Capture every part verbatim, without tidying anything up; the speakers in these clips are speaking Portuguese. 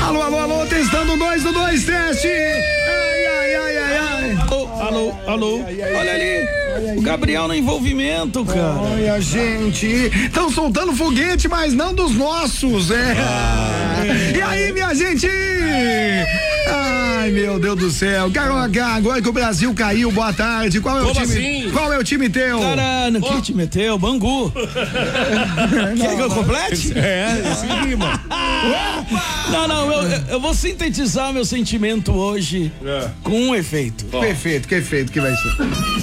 Alô, alô, alô, testando dois do dois, teste. Ai, ai, ai, ai, ai. Oh, alô, alô, olha ali, o Gabriel no envolvimento, cara. Olha, gente, estão soltando foguete, mas não dos nossos, é. Ah. E aí, minha gente? Ai, meu Deus do céu. Caroca, agora que o Brasil caiu, boa tarde. Qual é Como o time? assim? Qual é o time teu? Caralho, que te meteu? Bangu. Quer que eu complete? É, esse rima. Não, não, eu, eu- eu vou sintetizar meu sentimento hoje É. com um efeito. Perfeito, que efeito que vai ser.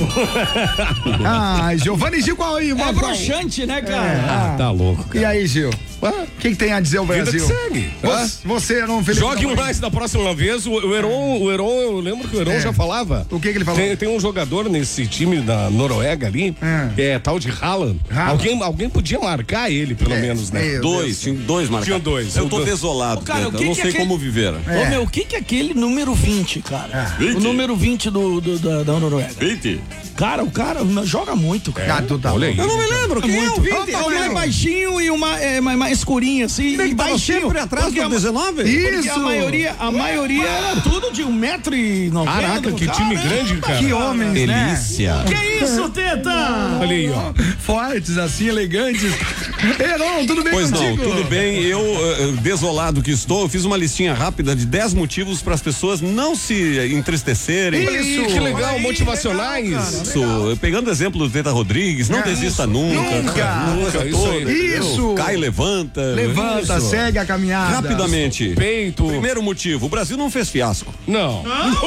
Ai, Giovanni Gil, qual aí? É Qual- broxante, né, cara? Ah, Tá louco, E aí, Gil? O que, que tem a dizer o Vida Brasil? que segue. Você, você não, Felipe. Jogue não, mais da próxima vez. O, o Heron, o Heron, eu lembro que o Heron É. já falava. O que que ele falou? Tem, tem um jogador nesse time da Noruega ali, É. que é tal de Haaland. Haaland. Alguém, alguém podia marcar ele, pelo É, menos, né? meu Dois, tinha dois marcados. Tinha dois. Eu tô Dois. desolado, Ô, cara, Teta, o que eu não que sei aquele- como viver. É. Ô, meu, o que que é aquele número vinte, cara? vinte? O número vinte do, do- da, da Noruega. vinte? Cara, o cara joga muito, cara. Ah, tu tá Olha aí. louco. Eu não me lembro, quem é o vinte? Opa, É um mais meu. baixinho e uma é, mais, mais escurinho, assim. Ele e tava baixinho. sempre atrás Porque do a- dezenove? Porque a Isso. maioria, a maioria era tudo de um metro e noventa. Caraca, que time grande, cara. Que homens, né? Delícia. Que isso, Teta? Olha aí, ó. Fortes, assim, elegantes. Heron, tudo bem Pois não, contigo? tudo bem. Eu, eh, desolado que estou, eu fiz uma listinha rápida de dez motivos para as pessoas não se entristecerem. Isso. Que legal, Aí, motivacionais. legal, cara. Isso, pegando o exemplo do Teta Rodrigues, não É, desista isso. nunca. Nunca. Nunca, isso aí. entendeu? Isso. Cai, levanta. Levanta, Isso. segue a caminhada. Rapidamente. Peito. Primeiro motivo, o Brasil não fez fiasco. Não.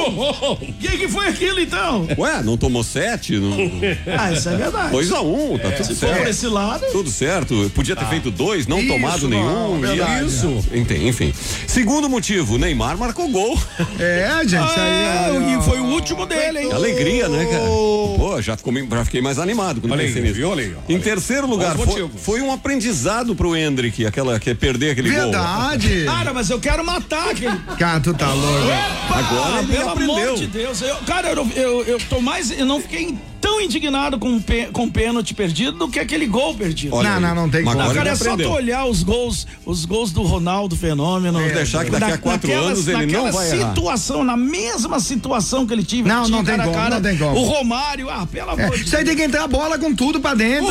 O que, que foi aquilo, então? Ué, não tomou sete? Não... Ah, isso é verdade. dois a um, tá tudo Se for por certo. esse lado. Tudo certo, podia ter feito dois, não Isso, tomado não, nenhum. verdade. Isso. Enfim, enfim. Segundo motivo, Neymar marcou gol. É, gente, isso aí Ah, é. e foi o último dele, hein? Que alegria, né, cara? Pô, já, ficou, já fiquei mais animado quando Olha pensei aí, nisso. viu? Olha aí, ó. Em terceiro lugar, Bons foi, motivos. foi um aprendizado pro Hendrick, aquela que é perder aquele gol. Verdade. Cara, mas eu quero matar aquele. Cara, tu tá louco. Agora Ah, ele pelo aprendeu. amor de Deus. Eu, cara, eu, eu, eu tô mais. Eu não fiquei tão indignado com pe, com pênalti perdido do que aquele gol perdido. Olha Não, aí. não, não tem Mas como. agora Cara, ele é só tu aprendeu. olhar os gols, os gols do Ronaldo Fenômeno. Vamos deixar que daqui a quatro naquelas- anos ele não naquela vai errar. situação, na mesma situação que ele tive. Não, tinha não tem cara a como, cara, não tem como. O Romário, ah, pelo É, amor de isso aí tem que entrar a bola com tudo pra dentro.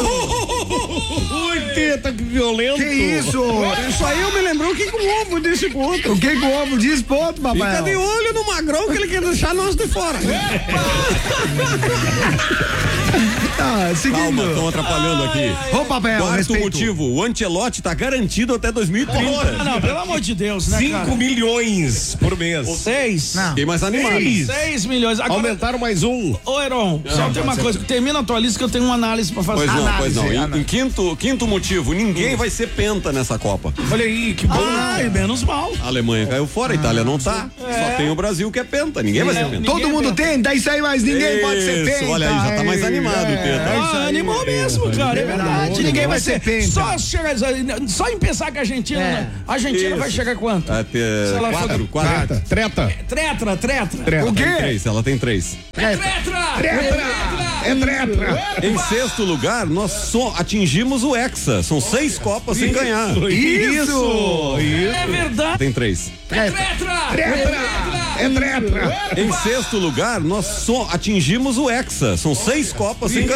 Ui, Teta, que violento. Que isso? Isso aí eu me lembrou o que, que o ovo disse pro outro. O que que o ovo diz, ponto, papai? Fica de olho no magrão que ele quer deixar nós de fora. Tá, seguindo. Calma, estão atrapalhando aqui. Ô, papai, Quarto respeito. motivo, o Ancelotti tá garantido até dois mil e trinta. Ah, não, pelo amor de Deus, né, cara? Cinco milhões por mês. Seis. Não. Fiquei mais animado. Seis. Seis milhões. Agora, Aumentaram mais um. ô, Heron, só tem uma coisa. Termina a tua lista que eu tenho uma análise pra fazer. Pois não, Análise, pois não. Em, análise. em quinto, quinto motivo, ninguém vai ser penta nessa Copa. Olha aí, que bom. Ai, menos mal. A Alemanha caiu fora, a Itália não tá. Só tem o Brasil que é penta. Ninguém vai ser penta. Todo Ninguém mundo pensa. tenta, isso aí, mas ninguém pode ser Isso, penta. olha aí, já tá mais É, animado, é, Teta. é isso Ah, aí. animou mesmo, cara, é verdade. Ninguém vai ser penta. Só, chega, só em pensar que a Argentina. É. A Argentina Isso. vai chegar quanto? Até Se ela for- quatro, quatro. Treta. Tretra, tretra. Treta. O Tem quê? três, ela tem três. Tretra! É treta. Em sexto lugar, nós só atingimos o Hexa. São seis Copas sem ganhar. Isso! É verdade. Tem três. Tretra! É treta. Em sexto lugar, nós só atingimos o Hexa. São seis Copas sem ganhar.